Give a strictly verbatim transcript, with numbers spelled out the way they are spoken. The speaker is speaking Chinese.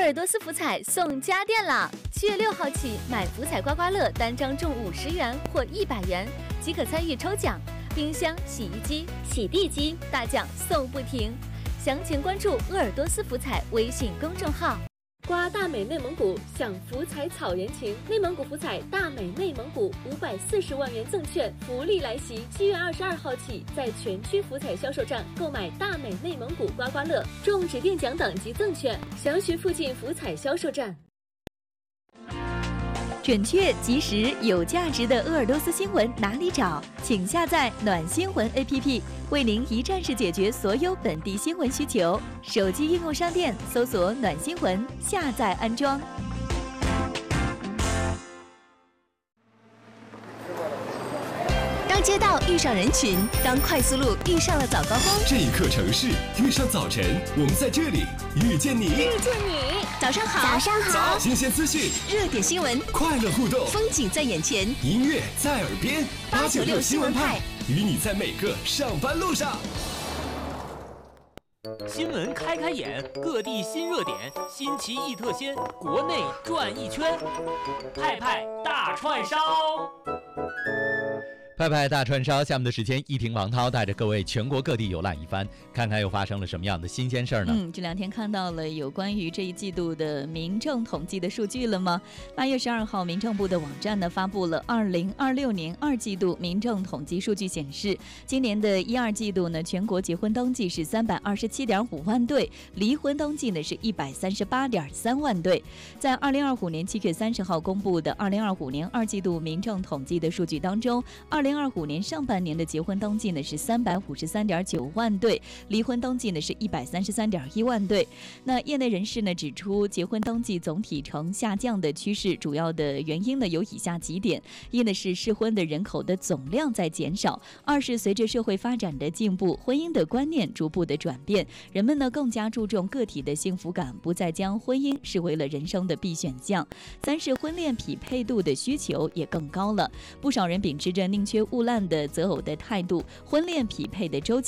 尔多斯福彩送家电啦！七月六号起，买福彩刮刮乐单张中五十元或一百元，即可参与抽奖。冰箱、洗衣机、洗地机大奖送不停。详情关注鄂尔多斯福彩微信公众号。 刮大美内蒙古，享福彩草人情。内蒙古福彩大美内蒙古五百四十万元赠券福利来袭！七月二十二号起，在全区福彩销售站购买大美内蒙古刮刮乐，中指定奖等及赠券。详询附近福彩销售站。 准确、及时、有价值的鄂尔多斯新闻哪里找？请下载暖新闻 A P P， 为您一站式解决所有本地新闻需求。手机应用商店搜索“暖新闻”，下载安装。 当街道遇上人群，当快速路遇上了早高峰， 这一刻城市遇上早晨，我们在这里遇见你。 遇见你，早上好，早上好， 新鲜资讯， 热点新闻， 快乐互动， 风景在眼前， 音乐在耳边。 八九六新闻派， 与你在每个上班路上。 新闻开开眼，各地新热点，新奇异特鲜，国内转一圈，派派大串烧。 派派大串烧，下面的时间，一婷王涛带着各位全国各地游览一番，看看又发生了什么样的新鲜事儿呢？ 嗯，这两天看到了有关于这一季度的民政统计的数据了吗？八月十二号，民政部的网站呢发布了二零二六年二季度民政统计数据，显示，今年的一二季度呢，全国结婚登记是三百二十七点五万对，离婚登记呢是一百三十八点三万对。在二零二五年七月三十号公布的二零二五年二季度民政统计的数据当中，二零二五年上半年的结婚登记呢是三百五十三点九万对，离婚登记呢是一百三十三点一万对。那业内人士呢指出，结婚登记总体呈下降的趋势，主要的原因呢有以下几点：一呢是适婚的人口的总量在减少；二是随着社会发展的进步，婚姻的观念逐步的转变，人们呢更加注重个体的幸福感，不再将婚姻视为了人生的必选项；三是婚恋匹配度的需求也更高了，不少人秉持着宁缺毋滥的择偶的态度，婚恋匹配的周期